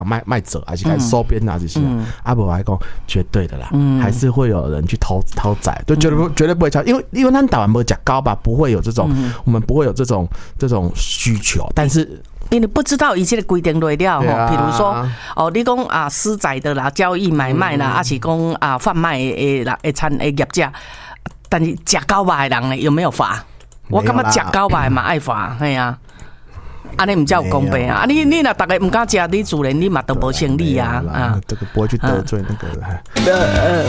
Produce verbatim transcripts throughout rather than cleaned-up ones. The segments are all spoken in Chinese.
卖卖者，还是开始收编啊这些，阿伯来讲绝对的啦，嗯、还是会有人去偷偷宰，就绝对绝对不会超，因为因为咱台湾没有讲高吧，不会有这种，嗯、我们不会有这种这种需求，但是。 因为不知道一切的规定落了吼，比如说哦，你讲啊私宰的啦、交易买卖啦，还是讲啊贩卖的啦、的产的业者，但是吃高吧的人呢有没有罚？我感觉吃高吧嘛爱罚，系啊。安尼唔叫有公平啊！啊你你若大家唔敢吃，你自然你嘛都无成立啊啊！ 这个不会去得罪那个。呃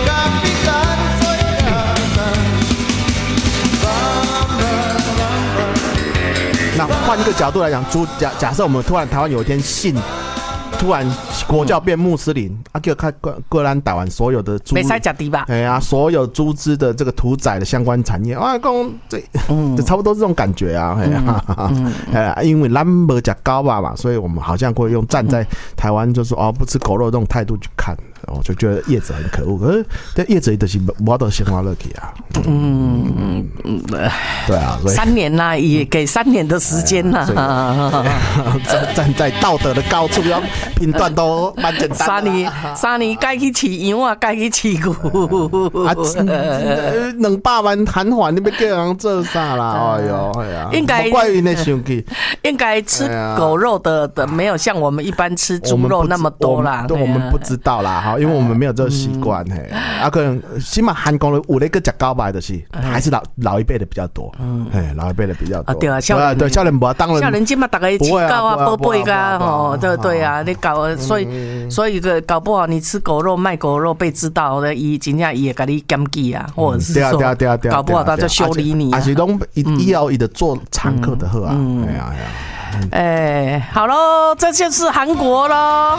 那换一个角度来讲，假假设我们突然台湾有一天信，突然国教变穆斯林，啊，就看各各咱台湾所有的猪， 没使吃猪吧？ 哎呀，所有猪只的这个屠宰的相关产业，啊，讲这，嗯，差不多这种感觉啊，哎呀，哎，因为咱没吃高吧嘛，所以我们好像会用站在台湾就是哦不吃狗肉这种态度去看。我就觉得业者很可恶，可是这业者就是没得鲜花乐体啊。嗯嗯嗯，对啊， 三年啦，也给三年的时间啦。 站站在道德的高处，要评断都蛮简单。 三年，三年该去饲羊啊，该去饲牛。啊， 两百万韩元，你要叫人做啥啦？哎呦，哎呀， 应该怪于那生气。 应该吃狗肉的的没有像我们一般吃猪肉那么多啦。 对，我们不知道啦，哈。因为我们没有这个习惯，嘿，啊，可能起码韩国的有那个吃高白的是，还是老老一辈的比较多，嗯，哎，老一辈的比较多。 对啊，少对少年不当然， 少年今嘛大家吃狗啊、宝贝啊，哦，对对啊，你搞，所以所以个搞不好你吃狗肉卖狗肉被知道的，伊真正伊会给你检举啊，或者是说搞不好他就修理你， 还是拢以后伊的做常客的喝啊，哎呀哎呀， 哎，好喽，这就是韩国喽。